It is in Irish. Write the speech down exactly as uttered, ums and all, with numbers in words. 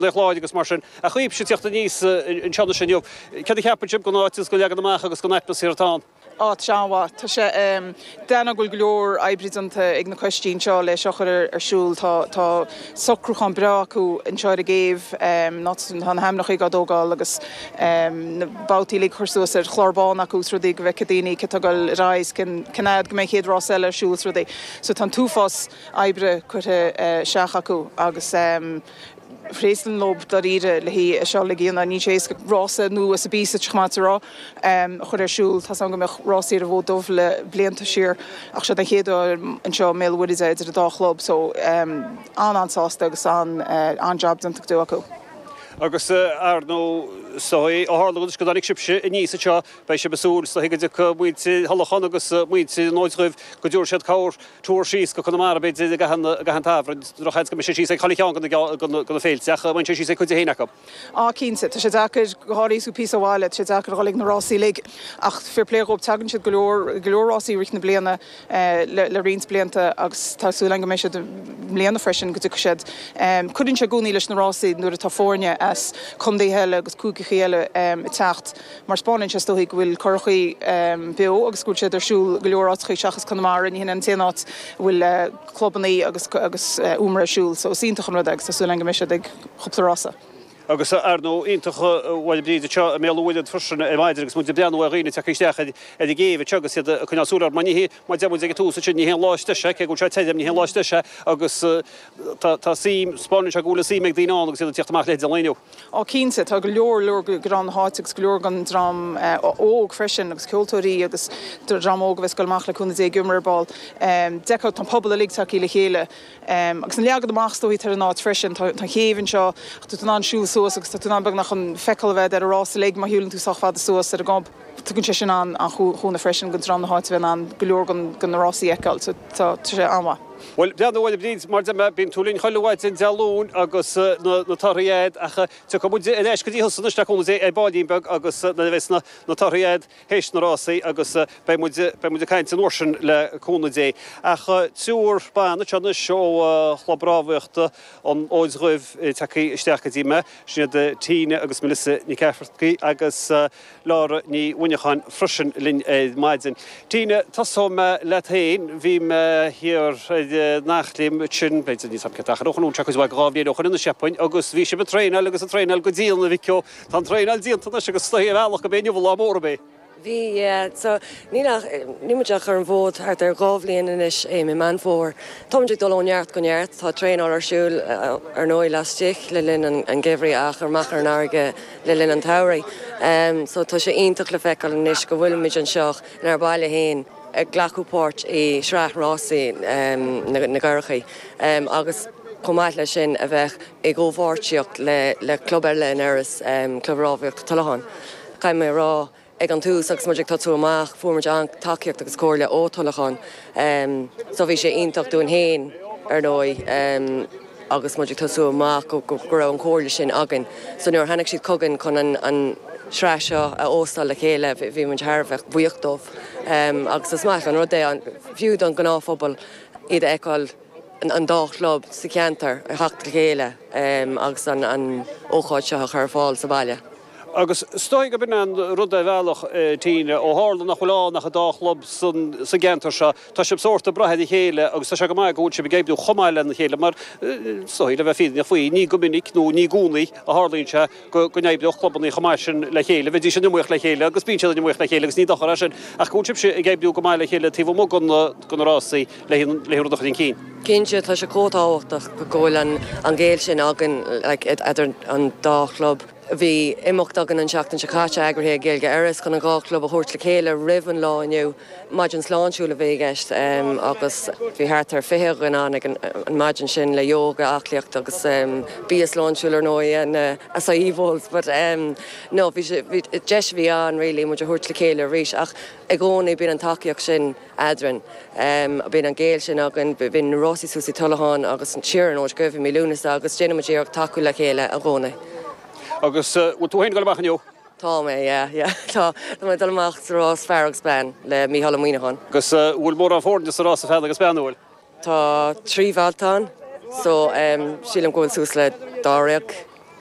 leláid agus mar sin a chuoib si teachta níos in seanna sin jobh. Cad a cheappa jib go náitis go leagad amach agus go neipna síartán. Á seanhá Tá sé déna goil glór aibridanta ag na cuistín seo le seachar ar siúil tá socrúchan bra acu in seir a géibh ná an heimnach ag adógáil agus na bátaí le chursúas ar chlárbán acu srudí go bheith daoine ce tugáil ráis cinnéad go mé chéad rás eile ar siúil srudí. So tá túfás aibre chuirthe seach acu agus Fréislan lob dar ire le hí a seo le gíanana ní sééis go rása nó as a bísa chmátará chud ar siúil tá an go meach rásí a bhód dómh le blianta siir ach se an chéad an seo méhhuiidir a dáchlob so an ansásta agus an anjab danta dú acu. Agus ar nó sóí ó hálagus go danig sibse in níos seo bei se besúil sa hiige go muointe halachan agus muointe nóidrih go dúr siad cáir túair síos go chunamara beid a gahan tábhar rochaid go sé sí chaán go féilteach man sé sí chu héanacha. Á cínsa Tá sé dachar go háíú pí bháile sé dachar cholig na rásí le ach fir pléop tagann siad golóir glórásí rit na bliana le rins blianta agus tású le go mé mléana freisin go tu siad. Cudann se gúní leis na rásí nuair a tá fórne as chundé heile agus cúca chéile i techt mar Spáinn se stoigh bhfuil chochaí beo agus gúil siad arsúil go leorátchaí seachas Conamara ní hin an téanát bhfuil clubbannaí agus agus úmra siúil so sínta chun agus tású le go mé ag choptarrása. Agus ar nó iontacha bhil bríide seo méhúiad frisin i maidir agus muidir breanú a riine teachtéach a géh tegus chunasúrar man hí mai de ag túsa sin ní hé láisteise ché go teidir ní hé láisteise agus tá sí Spáinn a gúla sí meag dtíán agus sé teachtamach le leú. Á cínsa tá go leor leor gran háitegus go leor gan dram óg freisin agus cultúirí agus dram óg bheits goilmach le chuna é gumarbal deá tá pobl lig taí le chéile agus an leagad amachtóí tar an áit freisin tá chéhann seo tú an siúl agus tá tú an bag nach an feicilhead ar a rás le má hiúlann tú sochfad a suas ar a gomp tugann sé sin an an chuúna freisin go dram na háit bhein an goleor gan gan na rásí eáil tá sé anha. Well, dean bhil bríd mar de bín túlín choileháid in dealún agus na taréad acha tu go bud éis go dtí saniste chuna é é bádínbeg agus na bheits na taréad hééis na rásaí agus be mu a caiint an orsin le cúna dé. Acha túúr banna tena seo chlabráhaachta an óidghibh take isteach díime sinna de tíine agus melissa ní cefartcaí agus lára ní bhuiinechan frisin lin maidin. Tíine tasá me le tain bhí me hir nachlím sin beit ní sam ceach ochan tegus bh gábhíad ochan inna sepain agus bhí sé be tréinil agus a tréinil go díalna bhíceo tá tréinil díanta agus slé bhealach go béineh lá mór bé. Bhí so ní níimeteach ar an bhód ar ar gábhlíon inis é mi man fór. Táidir dulóneart goneart tá tréin arsúil ar nó lastíich le linn an gihrí ach ar mach ar náige le linn an tairí. So tá sé ionintach le feiceil inis go bhfuil mid an seach ar bailile héin. Ag ghlacúpáirt i sreath rásaí na gcarachaí agus chomáid lei sin a bheith ag óbhhartíocht le club ar le áras clubrábhaíocht talán. Caim mé rá ag an túús agus muidir tatú amach fuair an takeíocht agus cóir le ó talán so bhí sé ionintach dún héin ar nói agus muidir tasú amach go go an cóirla sin agan. So nuair hanig siad cogann chun an sreath seo a óstal le chéile bhí man tharbheith buíochtdómh agus is maith an rudé an bhiúd an gnáphobal iad eáil an dáchlub sa ceantar ar theacht le chéile agus an ócháid seo a chur fáil sa baile. Agus stoig go bin an rud a bhealach tíine ó hála nach choláán nach a dáchlob sa gentar se tá sé sóirta brahead i chéile agus tá se go mai gúil se begéibú chomáile na chéile mar soile bheith féidir faoí ní gomininic nó ní gúnaí a hálíonn se go neibbeoch clubban í chomáid sin le chéile, bhí sin muoch le chéile agus bín se muoch le chéile agus ní dochar sin ach gúil se i géibú go máile chéile tíh mó gon rásaí leúdach in cín. Cinse tá sé cótáhachtach go ggóil an ggéil sin agan idir an dáchlub. Bhí imimecht agan an seachtain se cáte agurthe géilge aras chun an gáclub a thuirt le chéile rihan lá inniu maidin sláinsúla bhí gceist agus bhí thart ar fithe gan an an maidin sin le yoga achlíocht agus bí sláinsúla nó an sa íbhils, but nó bhí deis bhí an rilí muidir thuirt le chéile rís ach ag gcónaí bíon an takeíocht sin adran bíon an ggéil sin agan bhín Rossi Susi Tullahan agus an tíir nó go bhí milúnas agus déanam déach takeú le chéile a gcónaí. Agus tú hain go bachan jo? Tá mé, tá mé dalach rás feargus ben le mí Halloweenán. Agus bhfuil mór an fórne sa rás a fel agus benúil? Tá trí bhiltán, so sílam gohfuil sús le dáreach